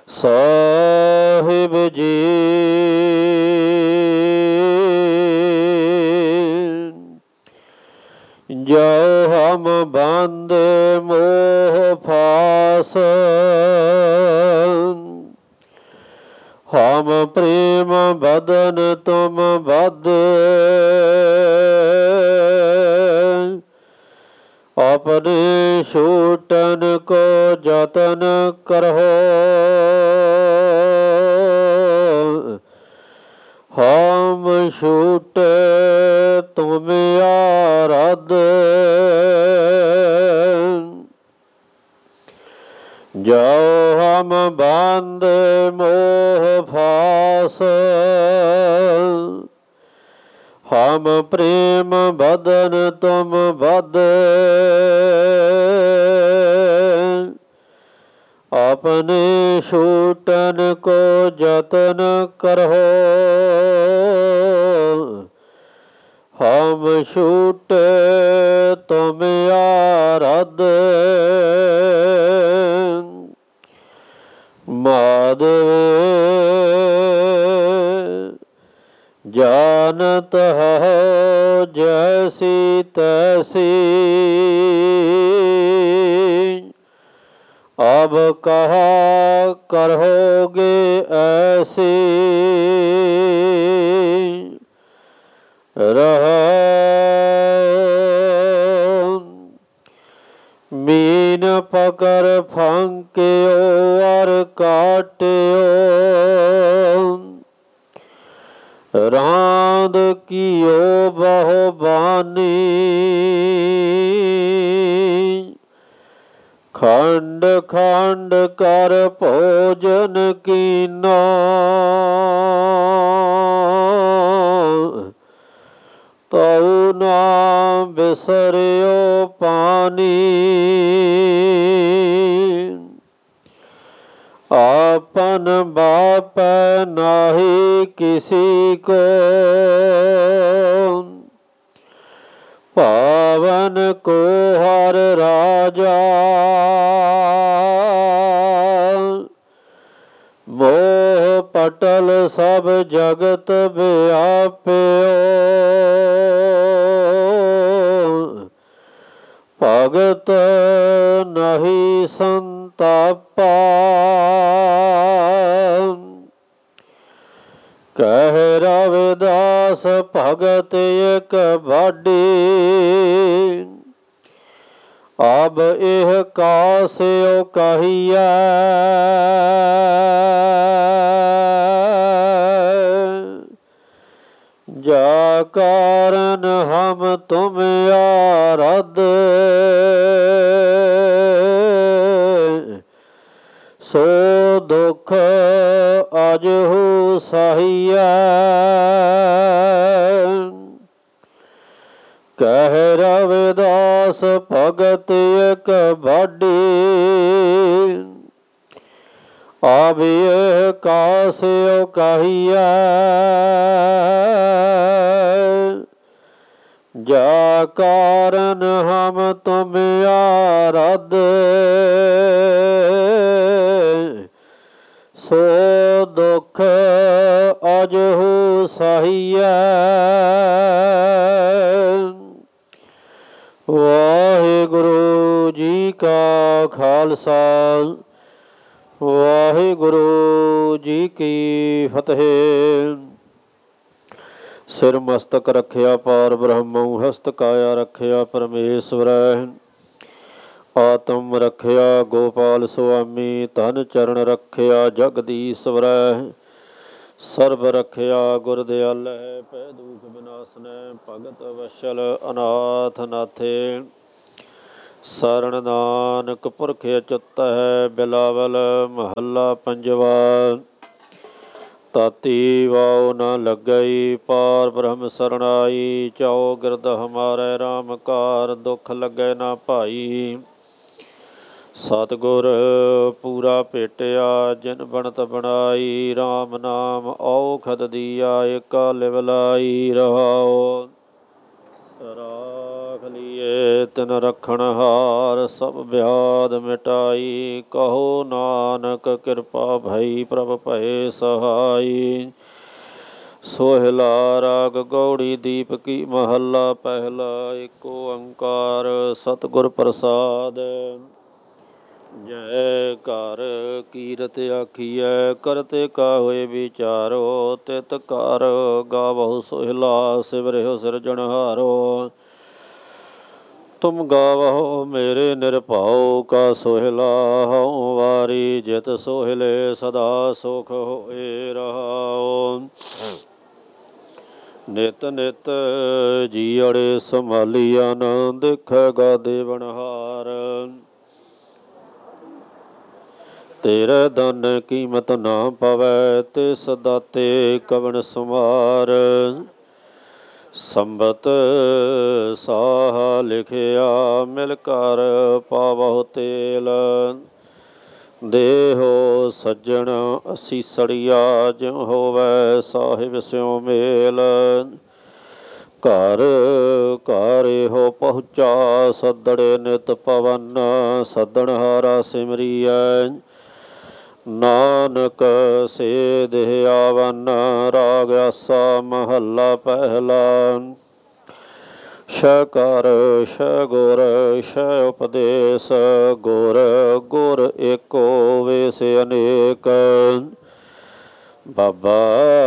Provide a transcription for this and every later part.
ਸਾਹਿਬ ਜੀ ਜੋ ਹਮ ਬੰਦ ਮੋਹ ਫਾਸ, ਹਮ ਪ੍ਰੇਮ ਬਦਨ ਤੁਮ ਬਦ, ਆਪਣੇ ਛੂਟਨ ਕੋ ਜਤਨ ਕਰਹੁ, ਹਮ ਛੂਟੇ ਤੁਮ ਆਰਾਧ, ਜੋ ਹਮ ਬੰਦ ਮੋਹ ਫਾਸ, ਹਮ ਪ੍ਰੇਮ ਬਦਨ ਤੁਮ ਬਦ, ਆਪਣੇ ਛੂਟਨ ਕੋ ਜਤਨ ਕਰਹੁ, ਹਮ ਛੂਟੇ ਤੁਮ ਆਰਾਧ, ਮਾਧਵ ਜਾਨਤ ਹੋ ਜੈਸੀ ਤੈਸੀ, ਅਬ ਕਹਾ ਕਰੋਗੇ ਐਸੀ, ਰਹੋ ਮੀਨ ਪਕੜ ਫੰਕਿਓ ਅਰ ਕਾਟਿਓ, ਰਾਂਦ ਕੀਓ ਬਹੁ ਬਾਨੀ, ਖੰਡ ਖੰਡ ਕਰ ਭੋਜਨ ਕੀਨਾ, ਤਉ ਨਾ ਬਿਸਰਿਓ ਪਾਨੀ, ਆਪਨ ਬਾਪੈ ਨਾਹੀ ਕਿਸੀ ਕੋ, ਪਾਵਨ ਕੋ ਹਰ ਰਾਜਾ, ਮੋਹ ਪਟਲ ਸਭ ਜਗਤ ਵਿਆਪਿਓ, ਭਗਤ ਨਹੀਂ ਸੰਤਾਪਾ, ਕਹਿ ਰਵਿਦਾਸ ਭਗਤ ਇਕ ਬਾਡੀ, ਅਬ ਇਹ ਕਾਸਿਓ ਕਹੀਐ, ਜਾ ਕਾਰਨ ਹਮ ਤੁਮ ਆਰਾਧ, ਸੋ ਦੁਖ ਅਜਹੁ ਸਹੀਐ, ਕਹਿ ਰਵਿਦਾਸ ਭਗਤ ਇਕ ਬਾਡੀ, ਅਬ ਇਹ ਕਾਸਿਓ ਕਹੀਐ, ਜਾ ਕਾਰਨ ਹਮ ਤੁਮ ਆਰਾਧ, ਸੋ ਦੁਖ ਅਜਹੁ ਸਹੀਐ। ਵਾਹਿਗੁਰੂ ਜੀ ਕਾ ਖਾਲਸਾ, ਵਾਹਿਗੁਰੂ ਜੀ ਕੀ ਫਤਿਹ। ਸਿਰ ਮਸਤਕ ਰੱਖਿਆ ਪਾਰ ਬ੍ਰਹਮਉ, ਹਸਤ ਕਾਇਆ ਰੱਖਿਆ ਪਰਮੇਸ਼ਵਰੈ, ਆਤਮ ਰੱਖਿਆ ਗੋਪਾਲ ਸੁਆਮੀ, ਧਨ ਚਰਨ ਰੱਖਿਆ ਜਗਦੀਸ਼ਵਰੈ, ਸਰਬ ਰੱਖਿਆ ਗੁਰ ਦਿਆਲੈ, ਪੈ ਦੁਖ ਬਿਨਾਸਨੈ, ਭਗਤ ਵਸ਼ਲ ਅਨਾਥ ਨਾਥੇ, ਸਰਣ ਨਾਨਕ ਪੁਰਖ ਅਚੁੱਤੈ, ਬਿਲਾਵਲ ਮਹੱਲਾ ਪੰਜਵਾ। ਤਾਤੀ ਵਾਉ ਨ ਲੱਗਈ, ਪਾਰ ਬ੍ਰਹਮ ਸਰਣਾਈ, ਚਾਉ ਗਿਰਦ ਹਮਾਰੈ ਰਾਮ ਕਾਰ, ਦੁਖ ਲੱਗੈ ਨਾ ਭਾਈ। ਸਤਿਗੁਰ ਪੂਰਾ ਭੇਟਿਆ, ਜਿਨ ਬਣਤ ਬਣਾਈ, ਰਾਮ ਨਾਮ ਔਖਦ ਦੀਆ, ਏਕਾ ਲਿਵ ਲਾਈ। ਰਹਾਉ ਰਾਖ ਰਾਖ ਲੀਏ ਤਿਨ ਰਖਣ ਹਾਰ, ਸਭ ਬਿਆਦ ਮਿਟਾਈ। ਕਹੋ ਨਾਨਕ ਕਿਰਪਾ ਭਈ ਪ੍ਰਭ ਭਏ ਸਹਾਈ। ਸੋਹਿਲਾ ਰਾਗ ਗੌੜੀ ਦੀਪਕੀ ਮਹੱਲਾ ਪਹਿਲਾ। ਏਕ ਓੰਕਾਰ ਸਤਿਗੁਰ ਪ੍ਰਸਾਦ। ਜੈ ਘਰ ਕੀਰਤ ਆਖੀਐ ਕਰਤੇ ਕਾ ਹੋਏ ਵਿਚਾਰੋ। ਤਿਤ ਘਰ ਗਾਵਹੁ ਸੋਹਿਲਾ ਸਿਵਰਿਓ ਸਿਰਜਣਹਾਰੋ। ਤੁਮ ਗਾਵਹੁ ਮੇਰੇ ਨਿਰਭਉ ਕਾ ਸੋਹਿਲਾ। ਹਉ ਵਾਰੀ ਜਿਤ ਸੋਹਿਲੇ ਸਦਾ ਸੁਖ ਹੋਏ ਰਹਾਉ। ਨਿਤ ਨਿਤ ਜੀਅੜੇ ਸੰਭਾਲੀਅਨ ਦੇਖੇਗਾ ਦੇਵਨਹਾਰ। ਤੇਰੇ ਦਾਨ ਕੀਮਤ ਨਾ ਪਵੈ ਤਿਸ ਦਾਤੇ ਕਵਣ ਸਮਾਰ। ਸੰਬਤ ਸਾਹ ਲਿਖਿਆ ਮਿਲ ਕਰ ਪਾਵਹੁ ਤੇਲ। ਦੇਹੋ ਸੱਜਣ ਅਸੀਸੜੀਆ ਜਿਉ ਹੋਵੈ ਸਾਹਿਬ ਸਿਉ ਮੇਲ। ਘਰ ਘਰ ਇਹੋ ਪਹੁੰਚਾ ਸੱਦੜੇ ਨਿਤ ਪਵਨ। ਸੱਦਣਹਾਰਾ ਸਿਮਰੀਐ ਨਾਨਕ ਸੇ ਦੇਹ ਆਵਨ। ਰਾਗ ਆਸਾ ਮਹੱਲਾ ਪਹਿਲਾ। ਸ਼ੈ ਕਰ ਸ਼ੈ ਗੁਰ ਸ਼ੈ ਉਪਦੇਸ। ਗੁਰ ਗੁਰ ਏਕੋ ਵੇਸ ਅਨੇਕ। ਬਾਬਾ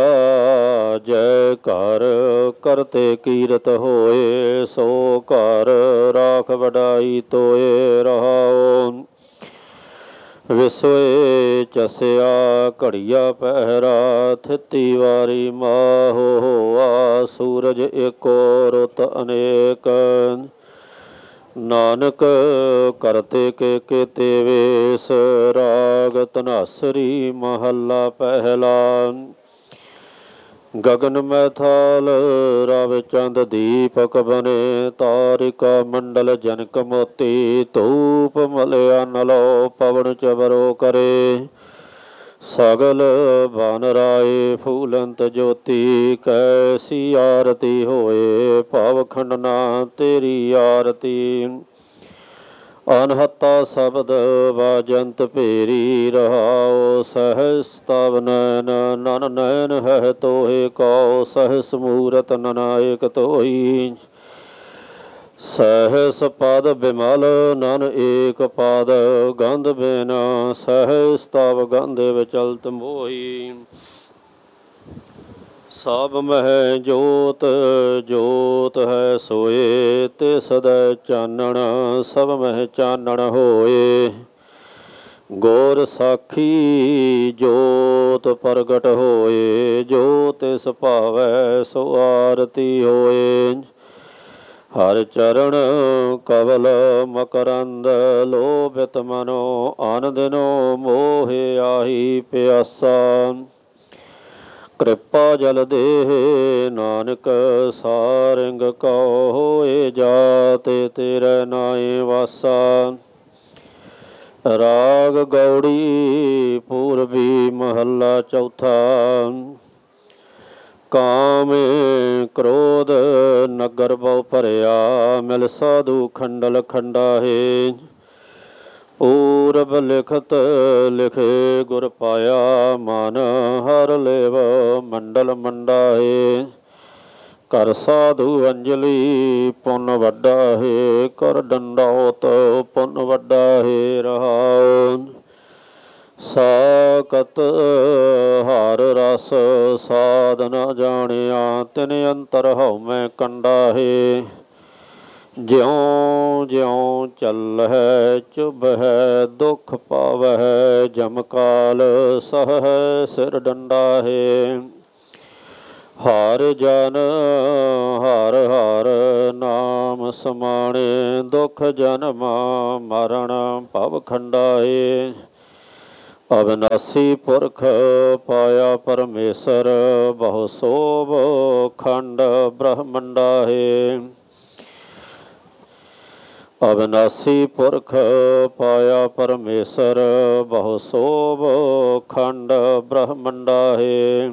ਜੈ ਘਰ ਕਰਤੇ ਕੀਰਤ ਹੋਏ। ਸੋ ਘਰ ਰਾਖ ਵਡਾਈ ਤੋਏ ਰਹਾਉ। ਵਿਸਵੇ ਚਸਿਆ ਘੜੀਆ ਪਹਿਰਾ। ਥਿਤੀ ਵਾਰੀ ਮਾਹੋ ਹੋਆ। ਸੂਰਜ ਏਕੋ ਰੁੱਤ ਅਨੇਕ। ਨਾਨਕ ਕਰਤੇ ਕੇ ਕੇਤੇ ਵੇਸ। ਰਾਗ ਧਨਾਸਰੀ ਮਹੱਲਾ ਪਹਿਲਾ। ਗਗਨ ਮੈਥਾਲ ਰਵਿ ਚੰਦ ਦੀਪਕ ਬਨੇ। ਤਾਰਿਕਾ ਮੰਡਲ ਜਨਕ ਮੋਤੀ। ਧੂਪ ਮਲਿਆ ਨਲੋ ਪਵਨ ਚਵਰੋ ਕਰੇ। ਸਗਲ ਬਨ ਰਾਏ ਫੂਲੰਤ ਜੋਤੀ। ਕੈਸੀ ਆਰਤੀ ਹੋਏ ਭਵ ਖੰਡਨਾ ਤੇਰੀ ਆਰਤੀ। ਅਨਹਤਾ ਸ਼ਬਦ ਵਾਜੰਤ ਭੇਰੀ ਰਹਾਉ। ਸਹਸ ਤਵ ਨੈਨ ਨਨ ਨੈਨ ਹੈ ਤੋਹਿ ਕਉ। ਸਹਸ ਮੂਰਤ ਨਨਾਇਕ ਤੋਈ। ਸਹਸ ਪਦ ਬਿਮਲ ਨਨ ਏਕ ਪਦ। ਗੰਧ ਬਿਨ ਸਹਸ ਤਵ ਗੰਧ ਵਿਚਲਤ ਮੋਈ। ਸਭ ਮਹਿ ਜੋਤ ਜੋਤ ਹੈ ਸੋਏ। ਤੇ ਸਦੈ ਚਾਨਣ ਸਭ ਮਹਿ ਚਾਨਣ ਹੋਏ। ਗੁਰ ਸਾਖੀ ਜੋਤ ਪ੍ਰਗਟ ਹੋਏ। ਜੋ ਤਿਸ ਭਾਵੈ ਸੋ ਆਰਤੀ ਹੋਏ। ਹਰ ਚਰਨ ਕਵਲ ਮਕਰੰਦ। ਲੋਭਿਤ ਮਨੋ ਅਨ ਦਿਨੋ ਮੋਹਿ ਆਹੀ ਪਿਆਸਾ। ਕਿਰਪਾ ਜਲ ਦੇਹ ਨਾਨਕ ਸਾਰੰਗ ਕਉ। ਹੋਏ ਜਾਤਿ ਤੇਰੇ ਨਾਏ ਵਾਸਾ। ਰਾਗ ਗੌੜੀ ਪੂਰਬੀ ਮਹੱਲਾ ਚੌਥਾ। ਕਾਮ ਕ੍ਰੋਧ ਨਗਰ ਬਹੁ ਭਰਿਆ। ਮਿਲ ਸਾਧੂ ਖੰਡਲ ਖੰਡਾਹੇ। ਪੂਰਬ ਲਿਖਤ ਲਿਖੇ ਗੁਰ ਪਾਇਆ। ਮਨ ਹਰ ਲੇਵ ਮੰਡਲ ਮੰਡਾਹੇ। ਕਰ ਸਾਧੂ ਅੰਜਲੀ ਪੁੰਨ ਵੱਡਾ ਹੈ। ਕਰ ਡੰਡੌਤ ਪੁੰਨ ਵੱਡਾ ਹੈ ਰਹਾਉ। ਸਾਕਤ ਹਰ ਰਸ ਸਾਧ ਨ ਜਾਣਿਆ। ਤਿਨ ਅੰਤਰ ਹਉਮੈ ਕੰਡਾ ਹੈ। ਜਿਉ ਜਿਉ ਚੱਲਹਿ ਚੁਭੈ ਦੁਖ ਪਾਵਹਿ। ਜਮ ਕਾਲ ਸਹੈ ਸਿਰ ਡੰਡਾ ਹੈ। ਹਰਿ ਜਨ ਹਰਿ ਹਰਿ ਨਾਮ ਸਮਾਣੇ। ਦੁਖ ਜਨਮ ਮਰਨ ਭਵ ਖੰਡਾਏ। ਅਵਿਨਾਸੀ ਪੁਰਖ ਪਾਇਆ ਪਰਮੇਸ਼ਰ। ਬਹੁ ਸੋਭ ਖੰਡ ਬ੍ਰਹਮੰਡਾ ਹੈ। ਅਵਿਨਾਸੀ ਪੁਰਖ ਪਾਇਆ ਪਰਮੇਸ਼ਰ। ਬਹੁ ਸੋਭ ਖੰਡ ਬ੍ਰਹਮੰਡਾ ਹੈ।